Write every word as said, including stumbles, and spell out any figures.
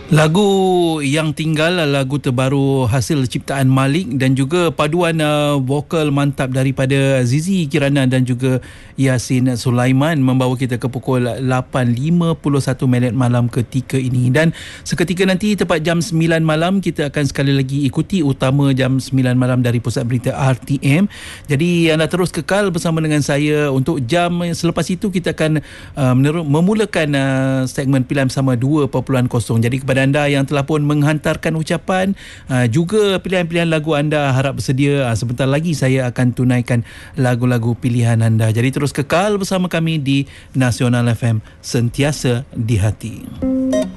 Lagu yang tinggal, lagu terbaru hasil ciptaan Malik dan juga paduan uh, vokal mantap daripada Zizi Kirana dan juga Yasin Sulaiman membawa kita ke pukul lapan lima puluh satu minit malam ketika ini. Dan seketika nanti tepat jam sembilan malam kita akan sekali lagi ikuti utama jam sembilan malam dari Pusat Berita R T M. Jadi anda terus kekal bersama dengan saya untuk jam selepas itu kita akan uh, memulakan uh, segmen Pilihan Bersama dua titik kosong. Jadi kepada anda yang telah pun menghantarkan ucapan uh, juga pilihan-pilihan lagu anda, harap bersedia, uh, sebentar lagi saya akan tunaikan lagu-lagu pilihan anda. Jadi terus kekal bersama kami di Nasional F M, sentiasa di hati.